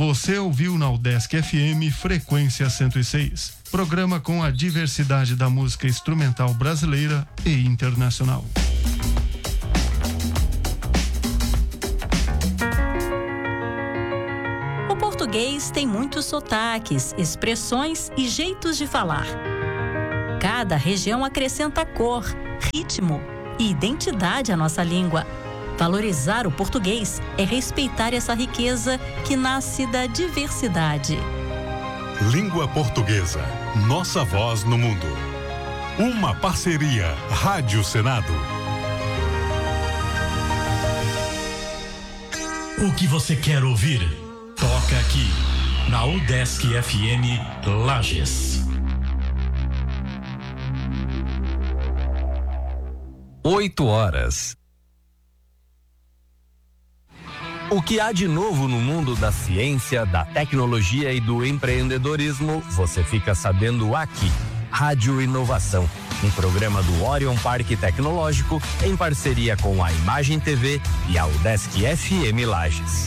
Você ouviu na UDESC FM Frequência 106, programa com a diversidade da música instrumental brasileira e internacional. O português tem muitos sotaques, expressões e jeitos de falar. Cada região acrescenta cor, ritmo e identidade à nossa língua. Valorizar o português é respeitar essa riqueza que nasce da diversidade. Língua Portuguesa, nossa voz no mundo. Uma parceria Rádio Senado. O que você quer ouvir? Toca aqui, na UDESC FM Lages. 8h. O que há de novo no mundo da ciência, da tecnologia e do empreendedorismo, você fica sabendo aqui. Rádio Inovação, um programa do Orion Parque Tecnológico em parceria com a Imagem TV e a UDESC FM Lages.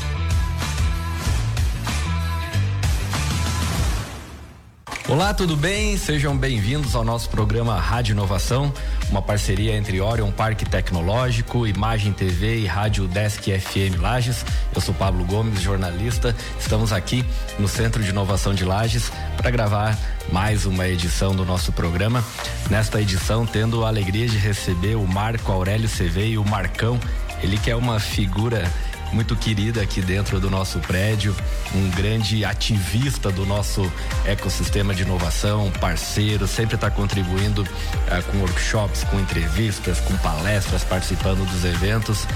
Olá, tudo bem? Sejam bem-vindos ao nosso programa Rádio Inovação, uma parceria entre Orion Parque Tecnológico, Imagem TV e Rádio UDESC FM Lages. Eu sou Pablo Gomes, jornalista. Estamos aqui no Centro de Inovação de Lages para gravar mais uma edição do nosso programa. Nesta edição, tendo a alegria de receber o Marco Aurélio Ceveio, o Marcão, ele que é uma figura muito querida aqui dentro do nosso prédio, um grande ativista do nosso ecossistema de inovação, parceiro, sempre está contribuindo com workshops, com entrevistas, com palestras, participando dos eventos,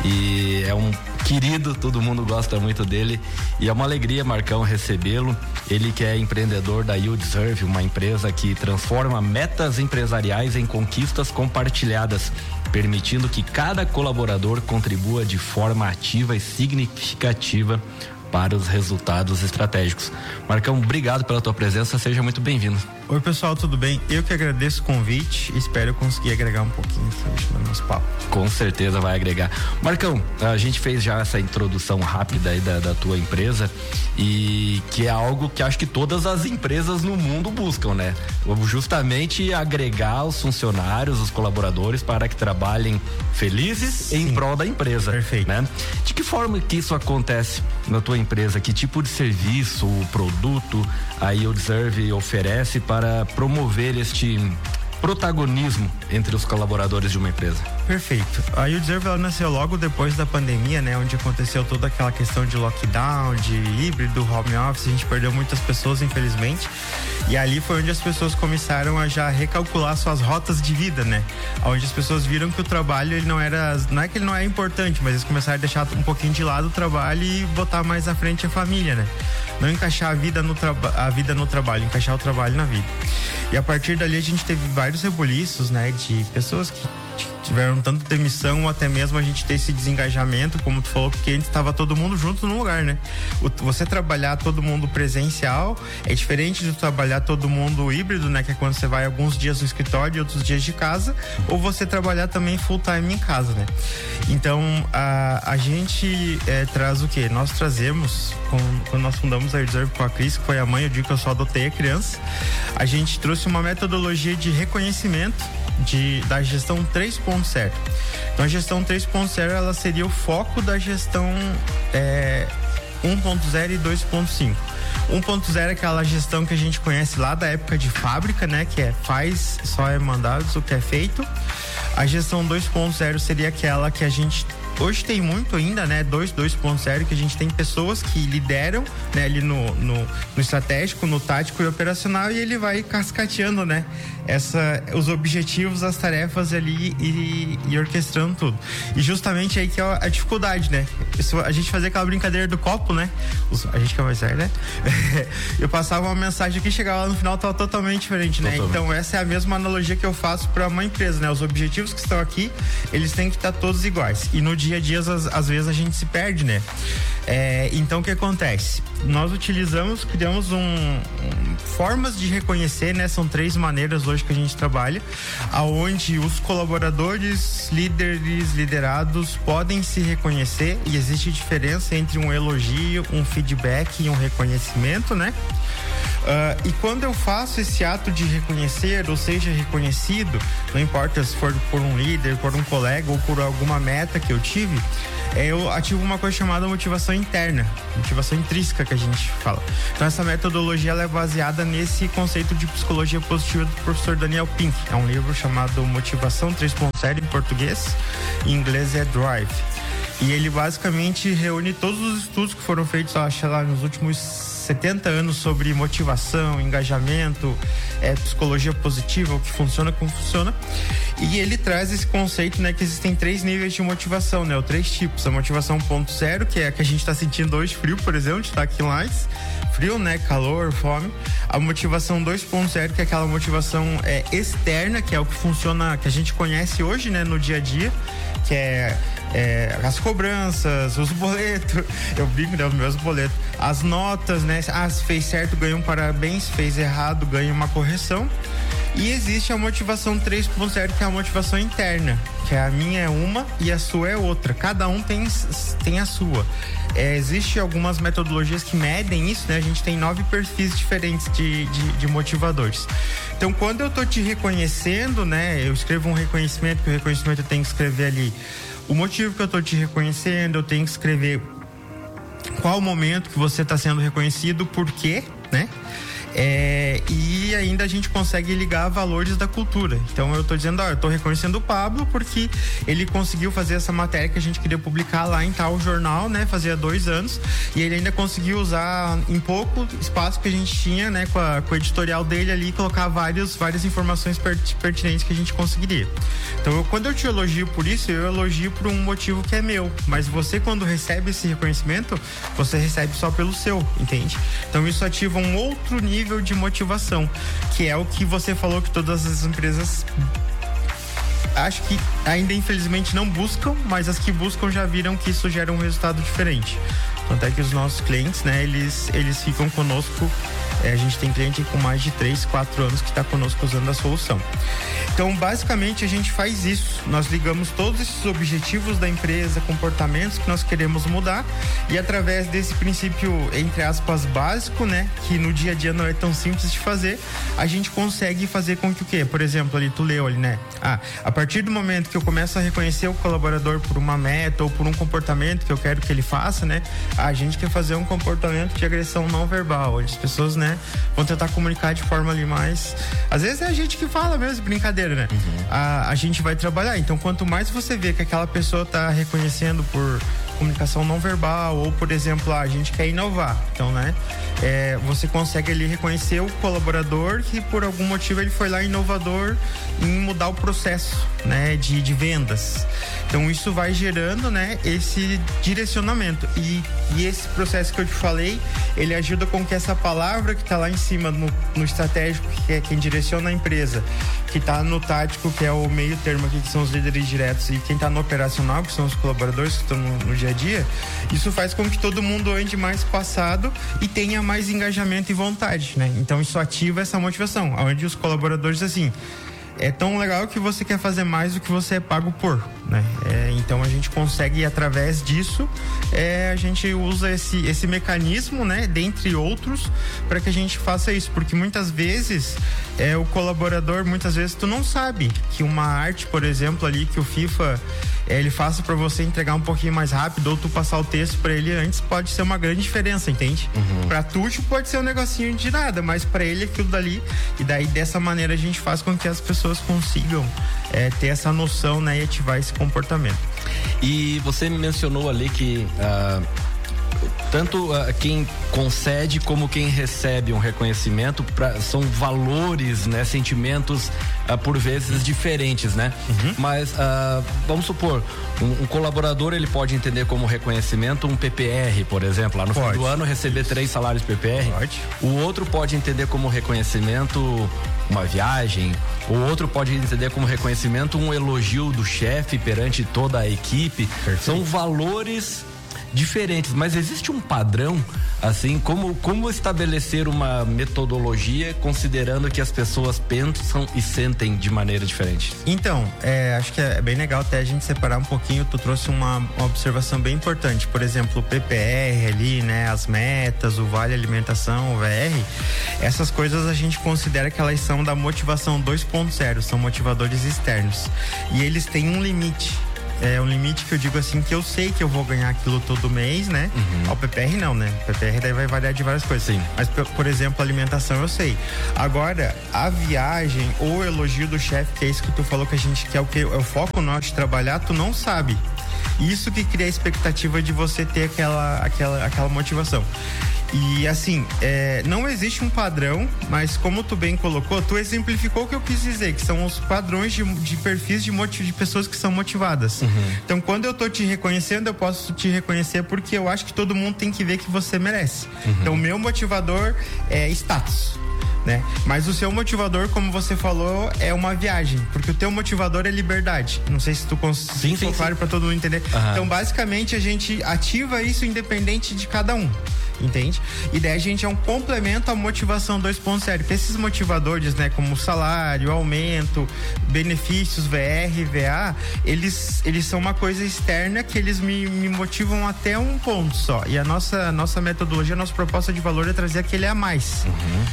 e é um querido, todo mundo gosta muito dele, e é uma alegria, Marcão, recebê-lo. Ele que é empreendedor da YouDeserve, uma empresa que transforma metas empresariais em conquistas compartilhadas, permitindo que cada colaborador contribua de forma ativa e significativa para os resultados estratégicos. Marcão, obrigado pela tua presença, seja muito bem-vindo. Oi pessoal, tudo bem? Eu que agradeço o convite e espero conseguir agregar um pouquinho no nosso papo. Com certeza vai agregar. Marcão, a gente fez já essa introdução rápida aí da tua empresa, e que é algo que acho que todas as empresas no mundo buscam, né? Justamente agregar os funcionários, os colaboradores para que trabalhem felizes. Sim, em prol da empresa. Perfeito. Né? De que forma que isso acontece na tua empresa? Que tipo de serviço, produto a YouDeserve oferece para promover este protagonismo entre os colaboradores de uma empresa? Perfeito. A YouDeserve, ela nasceu logo depois da pandemia, né? Onde aconteceu toda aquela questão de lockdown, de híbrido, home office. A gente perdeu muitas pessoas, infelizmente. E ali foi onde as pessoas começaram a já recalcular suas rotas de vida, né? Onde as pessoas viram que o trabalho, ele não é que ele não é importante, mas eles começaram a deixar um pouquinho de lado o trabalho e botar mais à frente a família, né? Não encaixar a vida no trabalho, encaixar o trabalho na vida. E a partir dali a gente teve vários rebuliços, né? De pessoas que tiveram tanto demissão, ou até mesmo a gente ter esse desengajamento, como tu falou, porque antes estava todo mundo junto num lugar, né? Você trabalhar todo mundo presencial é diferente de trabalhar todo mundo híbrido, né? Que é quando você vai alguns dias no escritório e outros dias de casa, ou você trabalhar também full time em casa, né? Então, a gente traz o quê? Nós trazemos, quando nós fundamos a YouDeserve com a Cris, que foi a mãe, eu digo que eu só adotei a criança, a gente trouxe uma metodologia de reconhecimento da gestão 3.0. Então a gestão 3.0, ela seria o foco da gestão 1.0 e 2.5. 1.0 é aquela gestão que a gente conhece lá da época de fábrica, né? Que é faz, só é mandado o que é feito. A gestão 2.0 seria aquela que a gente hoje tem muito ainda, né? 2.0, que a gente tem pessoas que lideram, né? Ali no estratégico, no tático e operacional, e ele vai cascateando, né? Os objetivos, as tarefas ali e orquestrando tudo. E justamente aí que é a dificuldade, né? A gente fazia aquela brincadeira do copo, né? A gente que é mais velho, né? Eu passava uma mensagem aqui, chegava lá no final, tava totalmente diferente, né? Totalmente. Então essa é a mesma analogia que eu faço para uma empresa, né? Os objetivos que estão aqui, eles têm que estar todos iguais. E no dia dia a dia, às vezes a gente se perde, né? Então o que acontece? Nós criamos formas de reconhecer, né? São 3 maneiras hoje que a gente trabalha, aonde os colaboradores, líderes, liderados podem se reconhecer, e existe diferença entre um elogio, um feedback e um reconhecimento, né? E quando eu faço esse ato de reconhecer, ou seja, reconhecido, não importa se for por um líder, por um colega ou por alguma meta que eu tive, eu ativo uma coisa chamada motivação interna, motivação intrínseca que a gente fala. Então essa metodologia ela é baseada nesse conceito de psicologia positiva do professor Daniel Pink. É um livro chamado Motivação 3.0 em português, em inglês é Drive. E ele basicamente reúne todos os estudos que foram feitos, acho lá, nos últimos 70 anos sobre motivação, engajamento, psicologia positiva, o que funciona, como funciona. E ele traz esse conceito, né, que existem 3 níveis de motivação, né, ou 3 tipos. A motivação 1.0, que é a que a gente está sentindo hoje, frio, por exemplo, está aqui em Lages, frio, né, calor, fome. A motivação 2.0, que é aquela motivação externa, que é o que funciona, que a gente conhece hoje, né, no dia a dia, que é as cobranças, os boletos, eu brinco, né, os meus boletos, as notas, né, se fez certo ganha um parabéns, se fez errado ganha uma correção. E existe a motivação 3.0, que é a motivação interna, que a minha é uma e a sua é outra, cada um tem a sua. Existe algumas metodologias que medem isso, né? A gente tem 9 perfis diferentes de motivadores. Então, quando eu tô te reconhecendo, né? Eu escrevo um reconhecimento, que o reconhecimento eu tenho que escrever ali o motivo que eu tô te reconhecendo, eu tenho que escrever qual o momento que você está sendo reconhecido, por quê, né? E ainda a gente consegue ligar valores da cultura. Então eu tô dizendo, eu tô reconhecendo o Pablo porque ele conseguiu fazer essa matéria que a gente queria publicar lá em tal jornal, né? Fazia 2 anos, e ele ainda conseguiu usar em pouco espaço que a gente tinha, né? Com o editorial dele ali, colocar várias informações pertinentes que a gente conseguiria. Então quando eu te elogio por isso, eu elogio por um motivo que é meu, mas você, quando recebe esse reconhecimento, você recebe só pelo seu, entende? Então isso ativa um outro nível de motivação, que é o que você falou que todas as empresas acho que ainda infelizmente não buscam, mas as que buscam já viram que isso gera um resultado diferente. Tanto é que os nossos clientes, né, eles ficam conosco. A gente tem cliente com mais de 3, 4 anos que está conosco usando a solução. Então, basicamente, a gente faz isso. Nós ligamos todos esses objetivos da empresa, comportamentos que nós queremos mudar, e através desse princípio, entre aspas, básico, né, que no dia a dia não é tão simples de fazer, a gente consegue fazer com que o quê? Por exemplo, ali tu leu ali, né? A partir do momento que eu começo a reconhecer o colaborador por uma meta ou por um comportamento que eu quero que ele faça, né? A gente quer fazer um comportamento de agressão não verbal, onde as pessoas, né, vão tentar comunicar de forma ali mais... Às vezes é a gente que fala mesmo, brincadeira, né? Uhum. A gente vai trabalhar. Então, quanto mais você vê que aquela pessoa tá reconhecendo por comunicação não verbal, ou, por exemplo, a gente quer inovar. Então, né? Você consegue ali reconhecer o colaborador que, por algum motivo, ele foi lá inovador em mudar o processo, né? De vendas. Então, isso vai gerando, né? Esse direcionamento. E esse processo que eu te falei, ele ajuda com que essa palavra que está lá em cima no estratégico, que é quem direciona a empresa, que está no tático, que é o meio termo aqui, que são os líderes diretos, e quem está no operacional, que são os colaboradores que estão no dia a dia, isso faz com que todo mundo ande mais passado e tenha mais engajamento e vontade, né? Então isso ativa essa motivação, onde os colaboradores, assim, é tão legal que você quer fazer mais do que você é pago por, né? Então a gente consegue, através disso, a gente usa esse mecanismo, né, dentre outros, para que a gente faça isso, porque muitas vezes o colaborador, muitas vezes tu não sabe que uma arte, por exemplo, ali que o FIFA ele faça para você entregar um pouquinho mais rápido, ou tu passar o texto para ele antes, pode ser uma grande diferença, entende? Uhum. Pra tu pode ser um negocinho de nada, mas para ele aquilo dali, e daí dessa maneira a gente faz com que as pessoas consigam ter essa noção, né, e ativar esse comportamento. E você mencionou ali que tanto quem concede como quem recebe um reconhecimento são valores, né, sentimentos por vezes diferentes, né? Mas vamos supor, um colaborador ele pode entender como reconhecimento um PPR, por exemplo, lá no fim do ano receber 3 salários PPR. O outro pode entender como reconhecimento uma viagem, o outro pode entender como reconhecimento um elogio do chefe perante toda a equipe. Perfeito. São valores diferentes, mas existe um padrão, assim, como estabelecer uma metodologia considerando que as pessoas pensam e sentem de maneira diferente? Então, acho que é bem legal até a gente separar um pouquinho. Tu trouxe uma observação bem importante, por exemplo, o PPR ali, né, as metas, o Vale Alimentação, o VR, essas coisas a gente considera que elas são da motivação 2.0, são motivadores externos, e eles têm um limite. É um limite que eu digo assim, que eu sei que eu vou ganhar aquilo todo mês, né? Ao PPR não, né? O PPR daí vai variar de várias coisas. Sim. Mas, por exemplo, alimentação eu sei. Agora, a viagem ou o elogio do chefe, que é isso que tu falou que a gente quer, é o foco nosso de trabalhar, tu não sabe. Isso que cria a expectativa de você ter aquela motivação. E assim, não existe um padrão, mas como tu bem colocou, tu exemplificou o que eu quis dizer, que são os padrões de perfis de pessoas que são motivadas. Então, quando eu tô te reconhecendo, eu posso te reconhecer porque eu acho que todo mundo tem que ver que você merece. Então, o meu motivador é status, né? Mas o seu motivador, como você falou, é uma viagem, porque o teu motivador é liberdade. Não sei se tu ficou claro para todo mundo entender. Então, basicamente, a gente ativa isso independente de cada um. Entende? E daí a gente é um complemento à motivação 2.0, porque esses motivadores, né, como salário, aumento, benefícios, VR, VA, eles são uma coisa externa que eles me motivam até um ponto só. E a nossa metodologia, a nossa proposta de valor é trazer aquele a mais.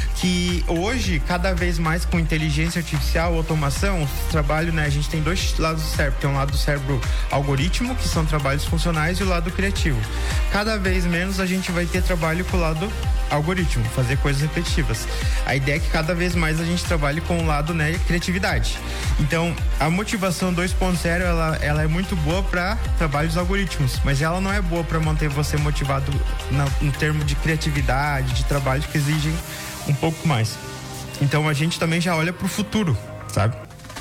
Que hoje, cada vez mais com inteligência artificial, automação, o trabalho, né, a gente tem 2 lados do cérebro. Tem um lado do cérebro algoritmo, que são trabalhos funcionais, e o lado criativo. Cada vez menos a gente vai ter trabalho com o lado algoritmo, fazer coisas repetitivas. A ideia é que cada vez mais a gente trabalhe com o lado, né, criatividade. Então, a motivação 2.0, ela é muito boa para trabalhos algoritmos, mas ela não é boa para manter você motivado no termo de criatividade, de trabalhos que exigem um pouco mais. Então, a gente também já olha para o futuro, sabe?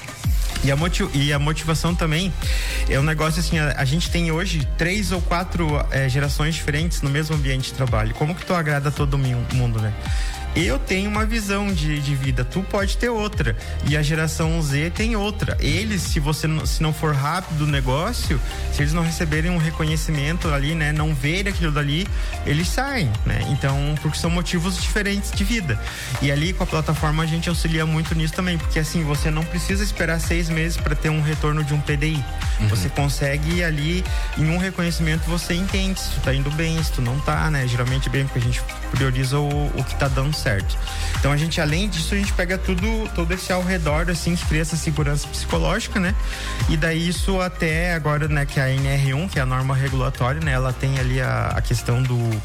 E a motivação também é um negócio assim, a gente tem hoje 3 ou 4 gerações diferentes no mesmo ambiente de trabalho. Como que tu agrada a todo mundo, né? Eu tenho uma visão de vida, tu pode ter outra, e a geração Z tem outra. Eles, se não for rápido o negócio, se eles não receberem um reconhecimento ali, né, não verem aquilo dali, eles saem, né? Então, porque são motivos diferentes de vida. E ali com a plataforma a gente auxilia muito nisso também, porque assim, você não precisa esperar 6 meses para ter um retorno de um PDI. Você consegue ali, em um reconhecimento, você entende se tu tá indo bem, se tu não tá, né? Geralmente bem, porque a gente prioriza o que tá dando certo. Então a gente, além disso, a gente pega todo esse ao redor, assim, que cria essa segurança psicológica, né? E daí isso até agora, né, que a NR1, que é a norma regulatória, né? Ela tem ali a questão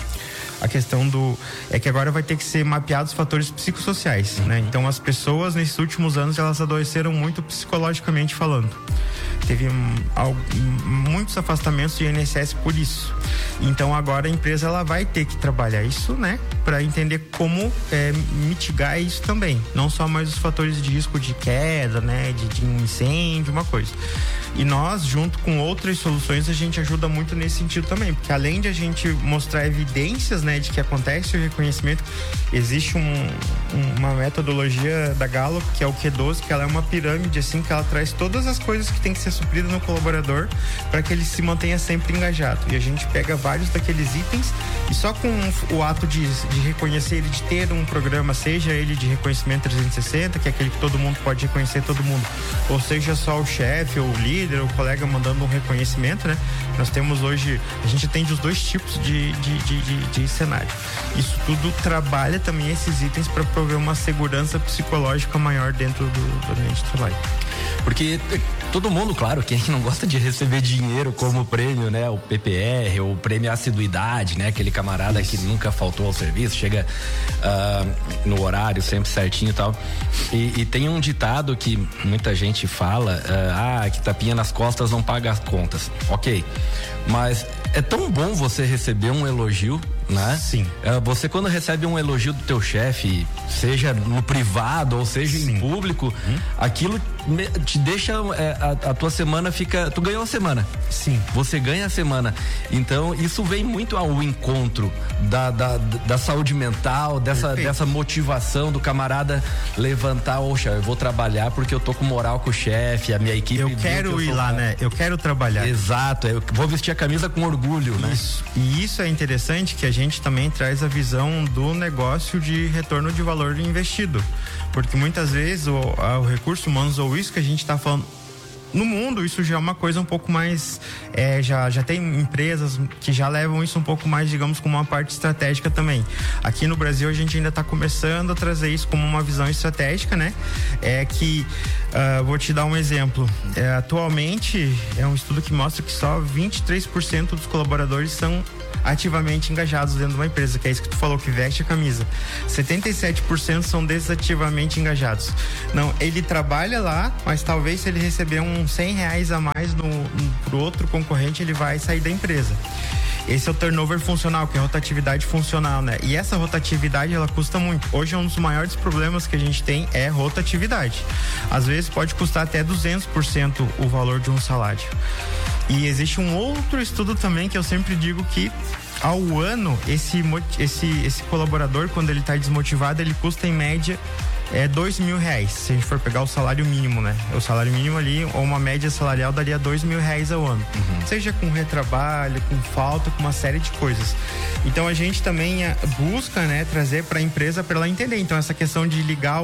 é que agora vai ter que ser mapeados os fatores psicossociais, né? Então as pessoas nesses últimos anos, elas adoeceram muito psicologicamente falando. Teve muitos afastamentos de INSS por isso. Então agora a empresa, ela vai ter que trabalhar isso, né, para entender como mitigar isso também, não só mais os fatores de risco de queda, né, de incêndio, uma coisa. E nós, junto com outras soluções, a gente ajuda muito nesse sentido também, porque além de a gente mostrar evidências, né, de que acontece o reconhecimento, existe uma metodologia da Gallup, que é o Q12, que ela é uma pirâmide, assim, que ela traz todas as coisas que tem que ser supridas no colaborador para que ele se mantenha sempre engajado. E a gente pega vários daqueles itens e só com o ato de reconhecer ele, de ter um programa, seja ele de reconhecimento 360, que é aquele que todo mundo pode reconhecer todo mundo, ou seja só o chefe ou o líder, o colega mandando um reconhecimento, né? Nós temos hoje, a gente atende os 2 tipos de cenário. Isso tudo trabalha também esses itens para prover uma segurança psicológica maior dentro do ambiente de trabalho. Porque Todo mundo, claro, quem não gosta de receber dinheiro como prêmio, né? O PPR, o prêmio assiduidade, né? Aquele camarada que nunca faltou ao serviço, chega no horário sempre certinho e tal. E tem um ditado que muita gente fala, que tapinha nas costas não paga as contas. Ok, mas é tão bom você receber um elogio, né? Sim. Você quando recebe um elogio do teu chefe, seja no privado ou seja em público, aquilo te deixa, a tua semana fica, tu ganhou a semana. Sim. Você ganha a semana. Então isso vem muito ao encontro da saúde mental, dessa motivação do camarada levantar, oxa, eu vou trabalhar porque eu tô com moral com o chefe, a minha equipe. Eu quero ir lá, né? Eu quero trabalhar. Exato, eu vou vestir a camisa com orgulho, né? Isso. E isso é interessante, que a gente também traz a visão do negócio de retorno de valor investido, porque muitas vezes o recurso humano, ou isso que a gente está falando no mundo, isso já é uma coisa um pouco mais, já tem empresas que já levam isso um pouco mais, digamos, como uma parte estratégica também. Aqui no Brasil a gente ainda está começando a trazer isso como uma visão estratégica, né? Vou te dar um exemplo. Atualmente é um estudo que mostra que só 23% dos colaboradores são ativamente engajados dentro de uma empresa, que é isso que tu falou, que veste a camisa. 77% são desativamente engajados. Não, ele trabalha lá, mas talvez se ele receber uns R$100 a mais pro outro concorrente, ele vai sair da empresa. Esse é o turnover funcional, que é a rotatividade funcional, né? E essa rotatividade, ela custa muito. Hoje, um dos maiores problemas que a gente tem é rotatividade. Às vezes, pode custar até 200% o valor de um salário. E existe um outro estudo também que eu sempre digo que ao ano, esse colaborador, quando ele está desmotivado, ele custa em média R$2.000, se a gente for pegar o salário mínimo, né? O salário mínimo ali, ou uma média salarial, daria R$2.000 ao ano. Seja com retrabalho, com falta, com uma série de coisas. Então a gente também busca, né, trazer para a empresa para ela entender. Então essa questão de ligar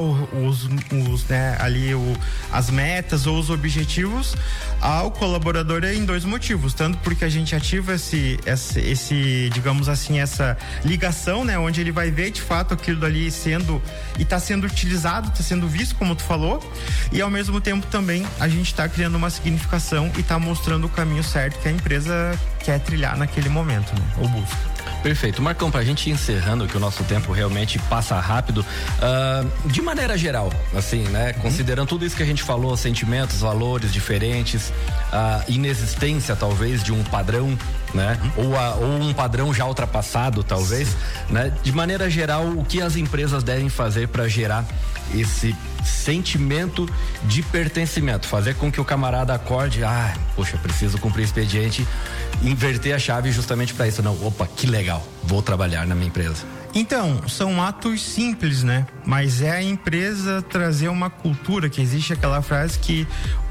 as metas ou os objetivos ao colaborador é em dois motivos, tanto porque a gente ativa esse digamos assim, essa ligação, né, onde ele vai ver de fato aquilo ali está sendo utilizado, está sendo visto, como tu falou, e ao mesmo tempo também a gente está criando uma significação e está mostrando o caminho certo que a empresa quer trilhar naquele momento, né, ou busca. Perfeito. Marcão, pra gente ir encerrando, que o nosso tempo realmente passa rápido, de maneira geral, assim, né? Considerando tudo isso que a gente falou, sentimentos, valores diferentes, a inexistência, talvez, de um padrão, né? Ou um padrão já ultrapassado, talvez, né? De maneira geral, o que as empresas devem fazer para gerar esse sentimento de pertencimento, fazer com que o camarada acorde, poxa, preciso cumprir expediente, inverter a chave justamente para isso. Não, opa, que legal, vou trabalhar na minha empresa. Então, são atos simples, né? Mas é a empresa trazer uma cultura, que existe aquela frase que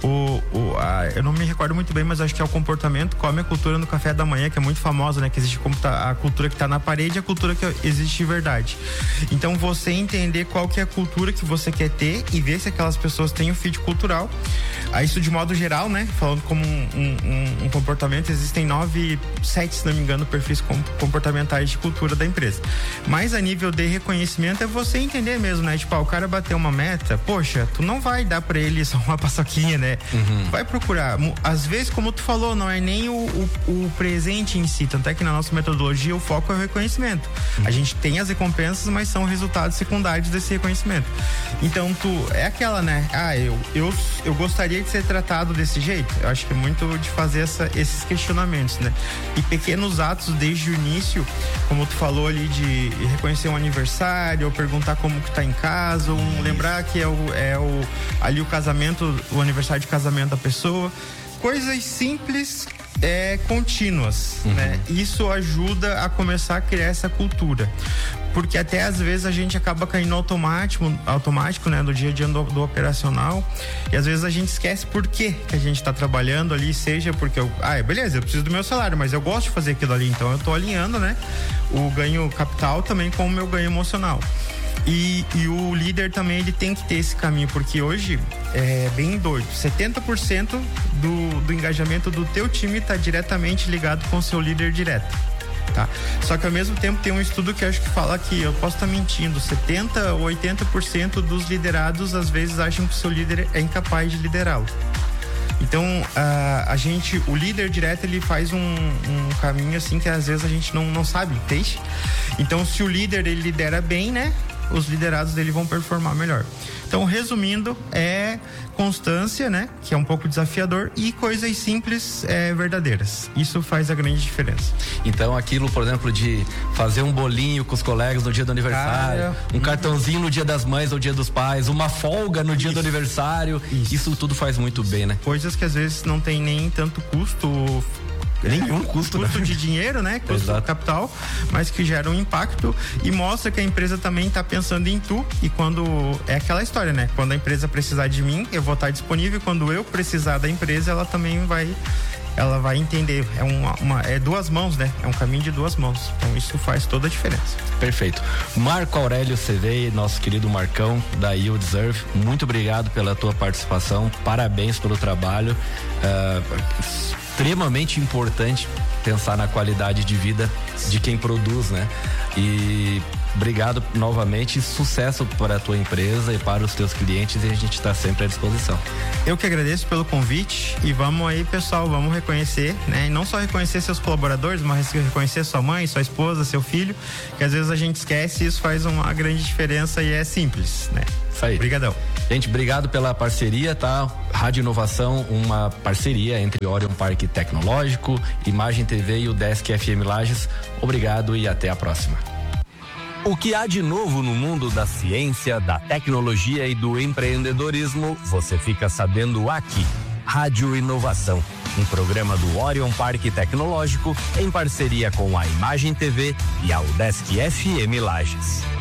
eu não me recordo muito bem, mas acho que é o comportamento come a cultura no café da manhã, que é muito famosa, né? Que existe a cultura que tá na parede e a cultura que existe de verdade. Então, você entender qual que é a cultura que você quer ter e ver se aquelas pessoas têm o fit cultural. Isso de modo geral, né? Falando como um comportamento, existem 7, se não me engano, perfis comportamentais de cultura da empresa. Mas a nível de reconhecimento é você entender mesmo, né? Tipo, o cara bateu uma meta, poxa, tu não vai dar pra ele só uma paçoquinha, né? Vai procurar. Às vezes, como tu falou, não é nem o presente em si, tanto é que na nossa metodologia o foco é o reconhecimento. A gente tem as recompensas, mas são resultados secundários desse reconhecimento. Então, é aquela, né? Eu gostaria de ser tratado desse jeito. Eu acho que é muito de fazer esses questionamentos, né? E pequenos atos desde o início, como tu falou ali, de reconhecer um aniversário, ou perguntar como que tá em casa, ou lembrar que ali o casamento, o aniversário de casamento da pessoa. Coisas simples, contínuas, né? Isso ajuda a começar a criar essa cultura. Porque até às vezes a gente acaba caindo automático, né, no dia a dia do operacional, e às vezes a gente esquece por que a gente tá trabalhando ali, seja porque beleza, eu preciso do meu salário, mas eu gosto de fazer aquilo ali, então eu tô alinhando, né, o ganho capital também com o meu ganho emocional. E o líder também, ele tem que ter esse caminho, porque hoje é bem doido, 70% do engajamento do teu time tá diretamente ligado com o seu líder direto. Tá? Só que ao mesmo tempo tem um estudo que eu acho que fala que, eu posso estar mentindo, 70% ou 80% dos liderados às vezes acham que o seu líder é incapaz de liderá-lo. Então, o líder direto, ele faz um caminho assim que às vezes a gente não sabe, entende? Então, se o líder ele lidera bem, né? Os liderados dele vão performar melhor. Então, resumindo, é constância, né? Que é um pouco desafiador, e coisas simples, verdadeiras. Isso faz a grande diferença. Então, aquilo, por exemplo, de fazer um bolinho com os colegas no dia do aniversário, um cartãozinho no dia das mães ou dia dos pais, uma folga no dia do aniversário, isso tudo faz muito bem, né? Coisas que às vezes não tem nem tanto custo. Nenhum custo de dinheiro, né? Custo de capital, mas que gera um impacto e mostra que a empresa também está pensando em tu. E quando é aquela história, né? Quando a empresa precisar de mim, eu vou estar disponível. Quando eu precisar da empresa, ela também vai entender. É duas mãos, né? É um caminho de duas mãos. Então isso faz toda a diferença. Perfeito. Marco Aurélio Cevei, nosso querido Marcão da You Deserve, muito obrigado pela tua participação. Parabéns pelo trabalho. Extremamente importante pensar na qualidade de vida de quem produz, né? E obrigado novamente, sucesso para a tua empresa e para os teus clientes, e a gente está sempre à disposição. Eu que agradeço pelo convite, e vamos aí, pessoal, vamos reconhecer, né? E não só reconhecer seus colaboradores, mas reconhecer sua mãe, sua esposa, seu filho, que às vezes a gente esquece, e isso faz uma grande diferença e é simples, né? Isso aí. Obrigadão. Gente, obrigado pela parceria, tá? Rádio Inovação, uma parceria entre Orion Parque Tecnológico, Imagem TV e o Desk FM Lages. Obrigado e até a próxima. O que há de novo no mundo da ciência, da tecnologia e do empreendedorismo, você fica sabendo aqui. Rádio Inovação, um programa do Orion Parque Tecnológico em parceria com a Imagem TV e a UDESC FM Lages.